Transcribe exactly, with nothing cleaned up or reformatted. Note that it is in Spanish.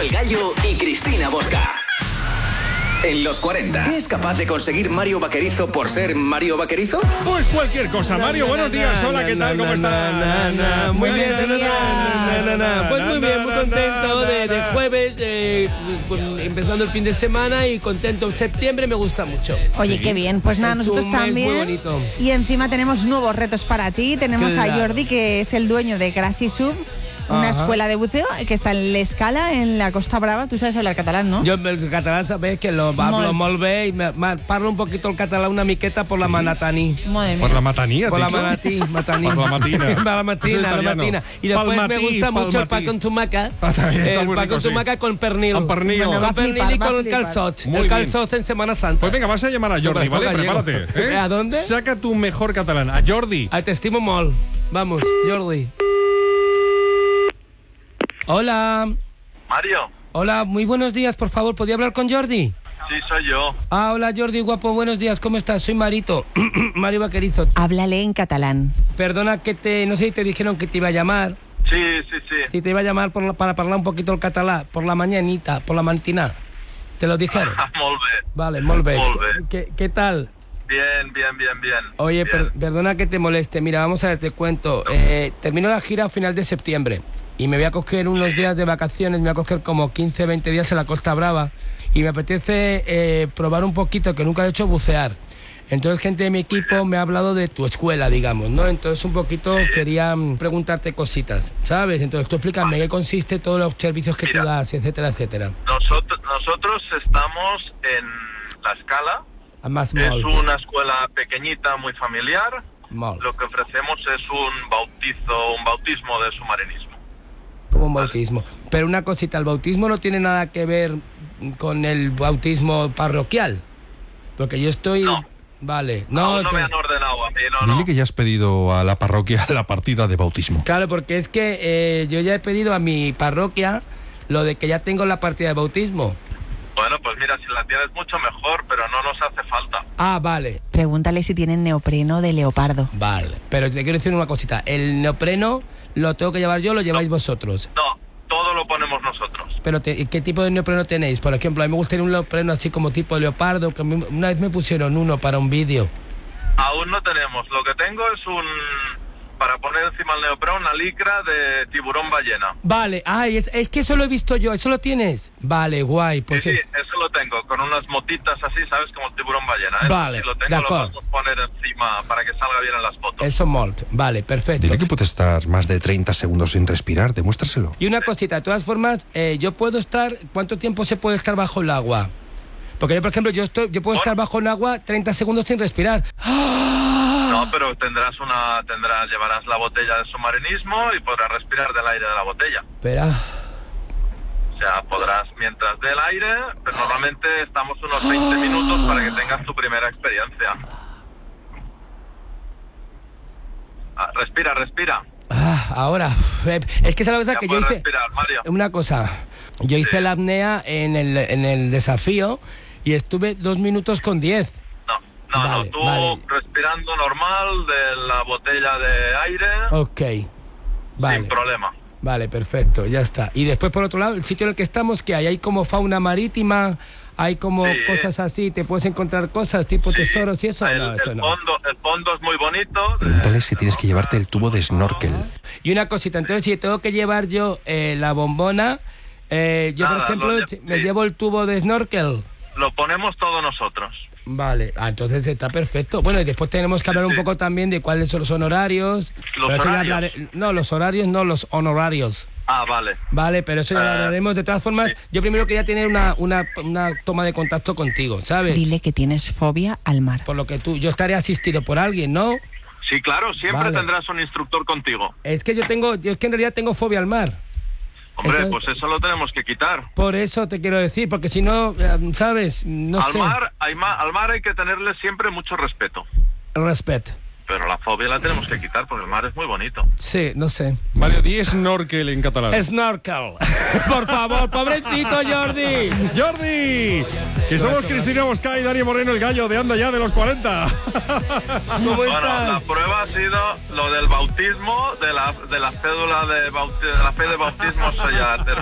El Gallo y Cristina Bosca. En los cuarenta, ¿qué es capaz de conseguir Mario Vaquerizo por ser Mario Vaquerizo? Pues cualquier cosa. Mario, buenos días. Hola, ¿qué tal? ¿Cómo estás? Muy bien. Pues muy bien, muy contento de, de jueves, eh, empezando el fin de semana y contento. Septiembre me gusta mucho. Oye, qué bien. Pues nada, Es nosotros un mes también. muy bonito. Y encima tenemos nuevos retos para ti. Tenemos a Claro. Jordi, que es el dueño de Grassy Sub, una Ajá. escuela de buceo que está en l'Escala, en la Costa Brava. Tú sabes hablar catalán, ¿no? Yo el catalán sabés que lo hablo molt bé y me, me parlo un poquito el catalán una miqueta por la manataní. Madre mía. Por la matanía, Por la dicho? manatí, mataní. Por la matina. Por la matina, Es la italiano. matina. Y después Pal me matí, gusta pal mucho el matí. pa con tumaca. Ah, también está el muy pa rico, con sí. tumaca con pernil. Con pernil. Bueno, va a Con pernil flipar, y va a con el flipar. calzot. Muy El bien. calzot en Semana Santa. Pues venga, vas a llamar a Jordi, Pero ¿vale? gallego. Prepárate. ¿eh? ¿A dónde? Saca tu mejor catalán. A Jordi. Ah, te estimo molt. Vamos, Jordi. Hola. Mario, Hola, muy buenos días, por favor. ¿Podría hablar con Jordi? sí soy yo. Ah, hola Jordi, guapo, buenos días, ¿cómo estás? Soy Marito, Mario Vaquerizo. Háblale en catalán. Perdona que te, no sé si te dijeron que te iba a llamar. Sí, sí, sí. Si te iba a llamar por la- para hablar un poquito el catalán, por la mañanita, por la mañana. ¿Te lo dijeron? Molt bé. Vale, molt bé. Molt bé. ¿Qué, qué tal? Bien, bien, bien, bien. Oye, Bien. per- perdona que te moleste. Mira, vamos a ver, te cuento. Eh, termino la gira a final de septiembre y me voy a coger unos días de vacaciones, me voy a coger como quince, veinte días en la Costa Brava y me apetece eh, probar un poquito, que nunca he hecho bucear. Entonces gente de mi equipo me ha hablado de tu escuela, digamos, ¿no? Entonces un poquito quería mm, preguntarte cositas, ¿sabes? Entonces tú explícame qué consiste todos los servicios que tú Mira. das, etcétera, etcétera. Nosotros, nosotros estamos en La Escala. A más Es molt, una escuela pequeñita, muy familiar. molt. Lo que ofrecemos es un bautizo, un bautismo de submarinismo. Como un bautismo. Pero una cosita, el bautismo no tiene nada que ver con el bautismo parroquial. Porque yo estoy... No. Vale. No, No, no te- me han ordenado a mí, no, no. Dile que ya has pedido a la parroquia la partida de bautismo. Claro, porque es que eh, yo ya he pedido a mi parroquia lo de que ya tengo la partida de bautismo. Bueno, pues mira, si la tienes mucho mejor, pero no nos hace falta. Ah, vale. Pregúntale si tienen neopreno de leopardo. Vale. Pero te quiero decir una cosita. El neopreno lo tengo que llevar yo o lo lleváis vosotros. No, todo lo ponemos nosotros. Pero te- ¿qué tipo de neopreno tenéis? Por ejemplo, a mí me gustaría un neopreno así como tipo leopardo, que a mí- una vez me pusieron uno para un vídeo. Aún no tenemos. Lo que tengo es un... para poner encima el neopreno, una licra de tiburón ballena. Vale, ay, es, es que eso lo he visto yo, ¿eso lo tienes? Vale, guay, pues sí, sí, eh, eso lo tengo, con unas motitas así, ¿sabes? Como el tiburón ballena, ¿eh? Vale, Si lo tengo, lo d'acord. podemos poner encima para que salga bien en las fotos. eso molt, vale, perfecto. Dile que puede estar más de treinta segundos sin respirar. Demuéstraselo. Y una cosita, de todas formas, eh, yo puedo estar, ¿cuánto tiempo se puede estar bajo el agua? Porque yo, por ejemplo, yo estoy, yo puedo ¿Por? estar bajo el agua treinta segundos sin respirar. No, pero tendrás una... tendrás llevarás la botella de submarinismo y podrás respirar del aire de la botella. Espera. O sea, podrás, mientras del aire, pero normalmente estamos unos veinte minutos para que tengas tu primera experiencia. Ah, respira, respira. Ah, ahora, eh, es que es la cosa Ya que yo puedes hice. respirar, Mario. Una cosa, yo hice Sí. la apnea en el, en el desafío y estuve dos minutos con diez. No, no, Vale, no, tú vale. respirando normal de la botella de aire Ok, vale. sin problema. Vale, perfecto, ya está. Y después, por otro lado, el sitio en el que estamos, que hay, hay como fauna marítima, hay como Sí. cosas así, te puedes encontrar cosas tipo Sí. tesoros y eso. El, No, eso el no. fondo, el fondo es muy bonito. Pregúntale si tienes que llevarte el tubo de snorkel. Y una cosita, entonces, si tengo que llevar yo eh, la bombona, eh, yo, por Nada, ejemplo, lo lle- si- me sí. llevo el tubo de snorkel. Lo ponemos todos nosotros. Vale, ah, entonces está perfecto. Bueno, y después tenemos que hablar un sí. poco también de cuáles son los honorarios. ¿Los Pero eso ya horarios? hablaré- no, los horarios no, los honorarios. Ah, vale. Vale, pero eso ya lo Eh, hablaremos. De todas formas, sí. yo primero quería tener una, una, una toma de contacto contigo, ¿sabes? Dile que tienes fobia al mar. Por lo que tú, yo estaré asistido por alguien, ¿no? Sí, claro, siempre Vale. tendrás un instructor contigo. Es que yo tengo, yo es que en realidad tengo fobia al mar. Hombre, Entonces- pues eso lo tenemos que quitar. Por eso te quiero decir, porque si no, eh, ¿sabes? No al, sé. mar, hay ma- al mar hay que tenerle siempre mucho respeto. Respect. Pero la fobia la tenemos que quitar porque el mar es muy bonito. Sí, no sé. Mario, di snorkel en catalán. Snorkel. Por favor, pobrecito Jordi. Jordi, que somos Cristina Bosca y Dani Moreno, el gallo de Anda Ya de los cuarenta. ¿Cómo Bueno, la estás? prueba ha sido lo del bautismo, de la, de la cédula de, bauti- de la fe de bautismo, eso ya te